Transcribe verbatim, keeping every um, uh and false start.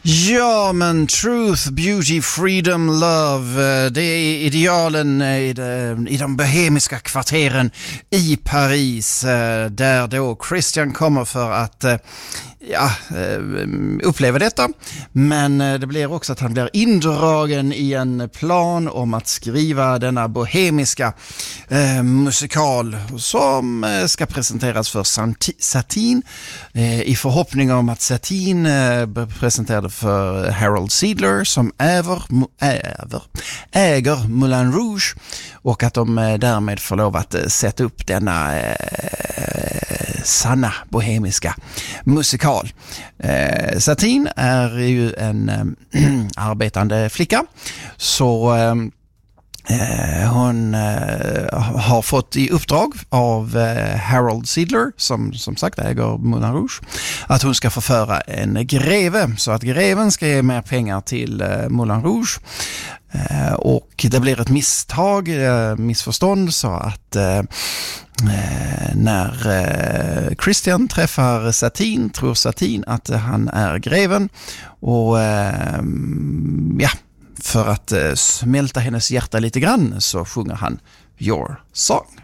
Ja, men truth, beauty, freedom, love, det är idealen i de, i de bohemiska kvarteren i Paris, där då Christian kommer för att ja, uppleva detta. Men det blir också att han blir indragen i en plan om att skriva denna bohemiska eh, musikal som ska presenteras för Satine eh, i förhoppning om att Satine eh, presenterade för Harold Seidler som äver, äver, äger Moulin Rouge, och att de eh, därmed får lov att eh, sätta upp denna eh, sanna bohemiska musikal. Eh, Satine är ju en eh, arbetande flicka, så eh, hon eh, har fått i uppdrag av eh, Harold Seidler, som som sagt äger Moulin Rouge, att hon ska förföra en greve, så att greven ska ge mer pengar till eh, Moulin Rouge. Eh, och det blir ett misstag, eh, missförstånd, så att eh, Eh, när eh, Christian träffar Satine tror Satine att eh, han är greven, och eh, ja, för att eh, smälta hennes hjärta lite grann så sjunger han Your Song.